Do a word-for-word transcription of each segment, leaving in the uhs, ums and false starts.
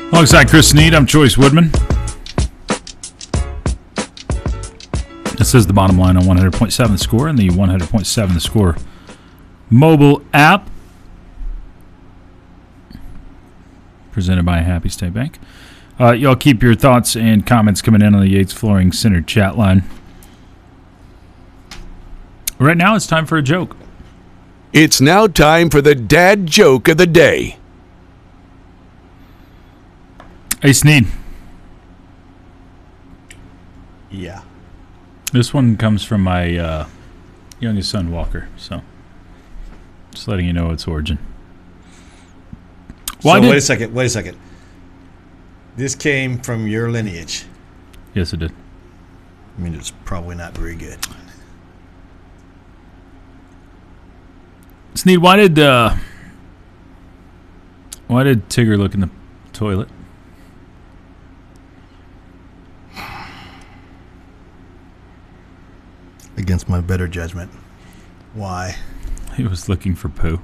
Alongside Chris Snead, I'm Choice Woodman. This is the bottom line on one hundred point seven The Score and the one hundred point seven The Score mobile app. Presented by Happy State Bank. Uh, y'all keep your thoughts and comments coming in on the Yates Flooring Center chat line. Right now, it's time for a joke. It's now time for the dad joke of the day. Hey, Snead. Yeah. This one comes from my uh, youngest son, Walker. So, just letting you know its origin. Why so did, wait a second. Wait a second. This came from your lineage. Yes, it did. I mean, it's probably not very good. Snead, why did uh, why did Tigger look in the toilet? Against my better judgment. Why? He was looking for poo.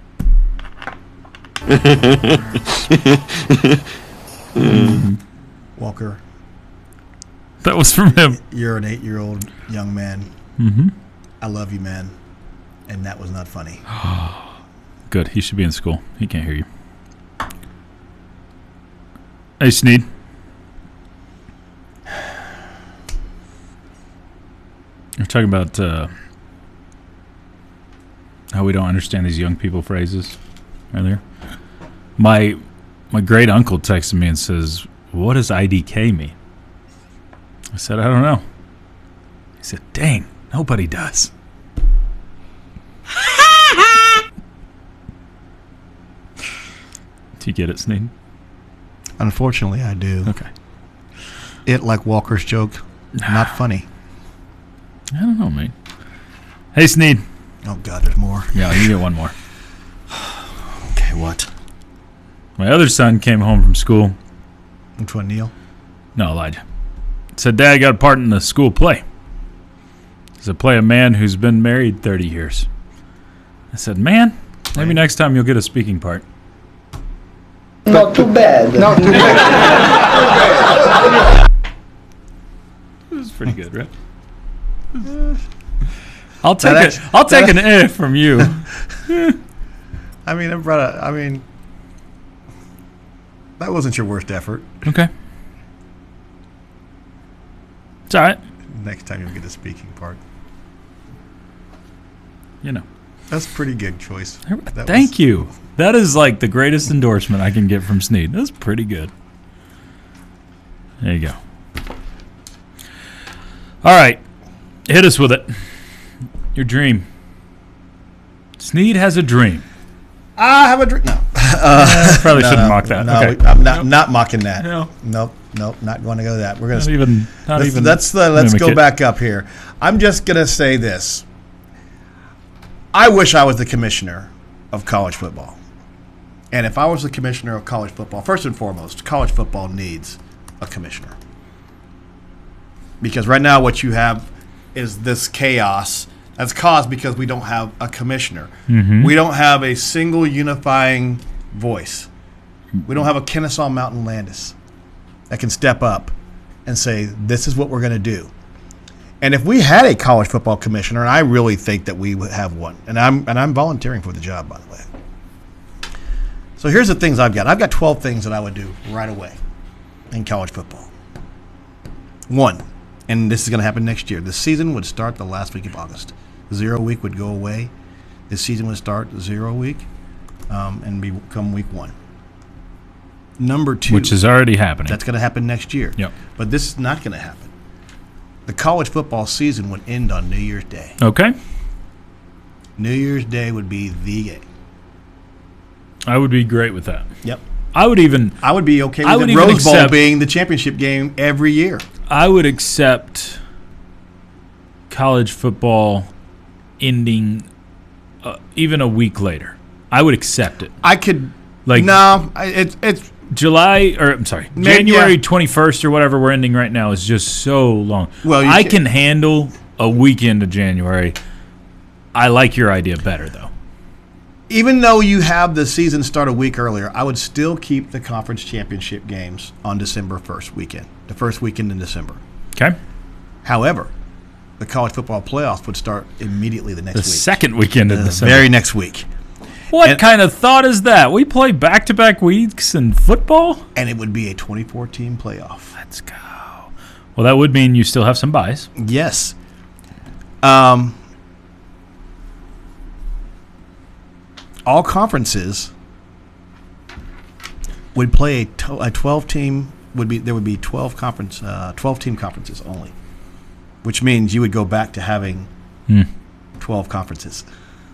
mm. Walker. That was from him. You're an eight-year-old young man. Mm-hmm. I love you, man. And that was not funny. Good. He should be in school. He can't hear you. Hey, Snead. We're talking about uh, how we don't understand these young people phrases earlier. My my great uncle texted me and says, "What does I D K mean?" I said, "I don't know." He said, "Dang, nobody does." Do you get it, Snead? Unfortunately, I do. Okay. It, like Walker's joke, not funny. I don't know, mate. Hey, Snead. Oh, God, there's more. Yeah, you get one more. Okay, what? My other son came home from school. Which one, Neil? No, Elijah. Said, "Dad, I got a part in the school play." He said, "Play a man who's been married thirty years. I said, "Man, maybe hey. next time you'll get a speaking part." Not too bad. Not too bad. It was pretty good, right? I'll take it. I'll take an eh from you. I mean, brother. I mean, that wasn't your worst effort. Okay. It's all right. Next time you'll get a speaking part. You know. That's pretty good choice. That Thank was, you. That is like the greatest endorsement I can get from Snead. That's pretty good. There you go. All right. Hit us with it. Your dream. Snead has a dream. I have a dream. No. Uh, Probably no, shouldn't mock that. No, okay. I'm not, nope. not mocking that. No. Nope. Nope. Not going to go that. We're going to not even. Not let's, even. Let's uh, let's go it. back up here. I'm just going to say this. I wish I was the commissioner of college football. And if I was the commissioner of college football, first and foremost, college football needs a commissioner. Because right now what you have is this chaos that's caused because we don't have a commissioner. Mm-hmm. We don't have a single unifying voice. We don't have a Kennesaw Mountain Landis that can step up and say, this is what we're going to do. And if we had a college football commissioner, and I really think that we would have one, and I'm and I'm volunteering for the job, by the way. So here's the things I've got. I've got twelve things that I would do right away in college football. One, and this is going to happen next year, the season would start the last week of August. Zero week would go away. The season would start zero week um, and become week one. Number two. Which is already happening. That's going to happen next year. Yep. But this is not going to happen. The college football season would end on New Year's Day. Okay. New Year's Day would be the game. I would be great with that. Yep. I would even. I would be okay with I would the even Rose Bowl accept, being the championship game every year. I would accept college football ending uh, even a week later. I would accept it. I could. Like no, it's it's July or I'm sorry, Maybe, January yeah. twenty-first or whatever we're ending right now is just so long. Well, I can, can handle a weekend of January. I like your idea better though. even though you have the season start a week earlier, I would still keep the conference championship games on December first weekend, the first weekend in December. Okay. However, the college football playoffs would start immediately the next The week. second weekend in the December. very next week. What and, kind of thought is that? We play back-to-back weeks in football? And it would be a twenty-four team playoff. Let's go. Well, that would mean you still have some buys. Yes. Um, all conferences would play a, to- a twelve team would be there would be twelve conference uh, twelve team conferences only, which means you would go back to having Hmm. twelve conferences.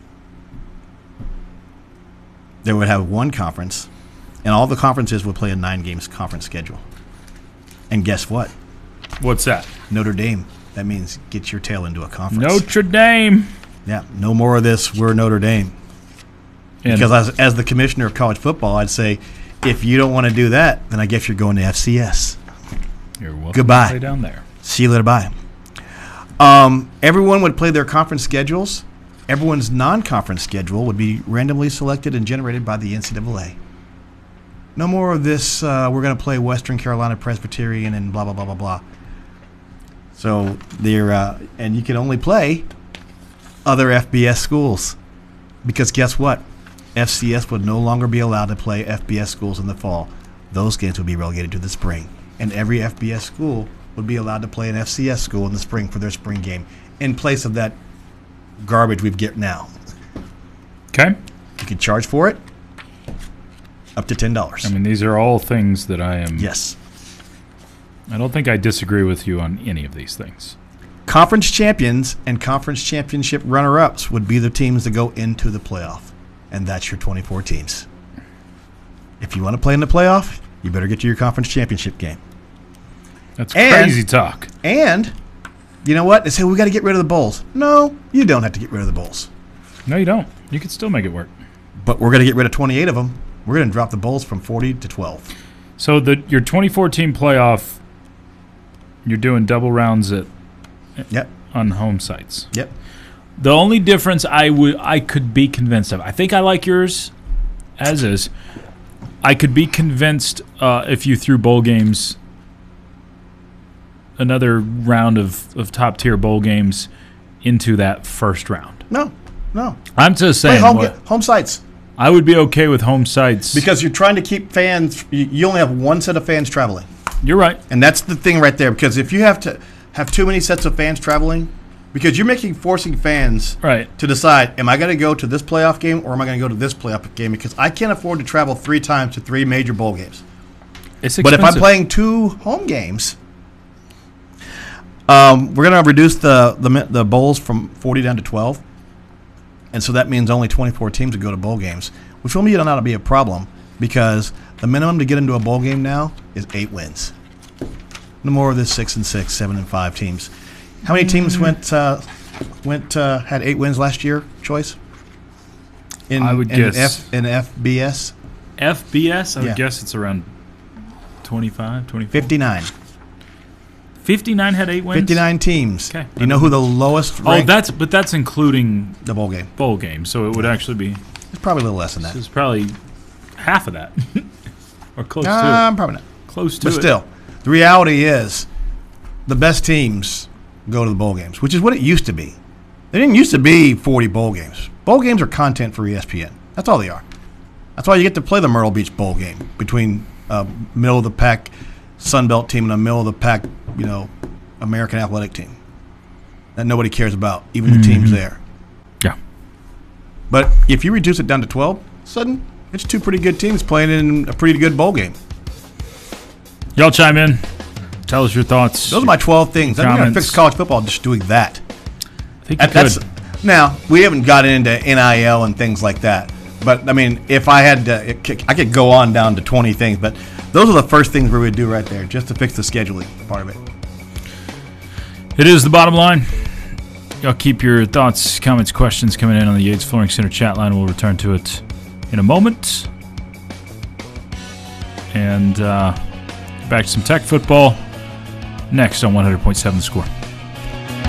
They would have one conference, and all the conferences would play a nine games conference schedule. And guess what? What's that? Notre Dame. That means get your tail into a conference. Notre Dame. Yeah, no more of this. We're Notre Dame. And Because as, as the commissioner of college football, I'd say, if you don't want to do that, then I guess you're going to F C S. you're welcome Goodbye. to play down there. See you later. Bye. Um, everyone would play their conference schedules. Everyone's non-conference schedule would be randomly selected and generated by the N C double A. No more of this, uh, we're going to play Western Carolina Presbyterian and blah, blah, blah, blah, blah. So they're, uh, and you can only play other F B S schools. Because guess what? F C S would no longer be allowed to play F B S schools in the fall. Those games would be relegated to the spring. And every F B S school would be allowed to play an F C S school in the spring for their spring game in place of that garbage we get now. Okay. You can charge for it up to ten dollars. I mean, these are all things that I am. Yes. I don't think I disagree with you on any of these things. Conference champions and conference championship runner-ups would be the teams that go into the playoff. And that's your twenty-four teams. If you want to play in the playoff, you better get to your conference championship game. That's And- crazy talk. And, you know what? They say, we got to get rid of the bowls. No, you don't have to get rid of the bowls. No, you don't. You can still make it work. But we're going to get rid of twenty-eight of them. We're going to drop the bowls from forty to twelve. So the your twenty-four team playoff, you're doing double rounds at Yep. on home sites. Yep. The only difference I would I could be convinced of, I think I like yours as is. I could be convinced uh, if you threw bowl games, another round of, of top tier bowl games into that first round. No, no. I'm just Play saying, home, what- home sites. I would be okay with home sites. Because you're trying to keep fans, you, you only have one set of fans traveling. You're right. And that's the thing right there. Because if you have to have too many sets of fans traveling, because you're making forcing fans Right. to decide, am I going to go to this playoff game or am I going to go to this playoff game? Because I can't afford to travel three times to three major bowl games. It's But if I'm expensive. playing two home games, um, we're going to reduce the, the mi- the bowls from forty down to twelve. And so that means only twenty-four teams would go to bowl games, which will not to be a problem because the minimum to get into a bowl game now is eight wins. No more of this six and six, seven and five teams. How many teams went uh, went uh, had eight wins last year? Choice. In, I would in guess- F in F B S F B S, I would Yeah. guess it's around twenty-five, twenty-four. fifty-nine. fifty-nine had eight wins? fifty-nine teams. Okay. Do you know who the lowest Oh, ranked that's but that's including the bowl game? bowl games, so it would actually be It's probably a little less than that. it's probably half of that. Or close to Um, probably not. it. Close to But it. still, the reality is the best teams go to the bowl games, which is what it used to be. There didn't used to be forty bowl games. Bowl games are content for E S P N. That's all they are. That's why you get to play the Myrtle Beach Bowl game between a middle of the pack Sun Belt team and a middle of the pack, you know, American Athletic team that nobody cares about, even the teams there. Yeah. But if you reduce it down to twelve, sudden it's two pretty good teams playing in a pretty good bowl game. Y'all chime in. Tell us your thoughts. Those are my twelve things. I'm going to Comments. fix college football just doing that. I think you That- That's could. now we haven't gotten into N I L and things like that. But I mean, if I had to, it, could- I could go on down to twenty things. But those are the first things we would do right there, just to fix the scheduling part of it. It is the bottom line. Y'all keep your thoughts, comments, questions coming in on the Yates Flooring Center chat line. We'll return to it in a moment. And uh, back to some tech football next on one hundred point seven The Score.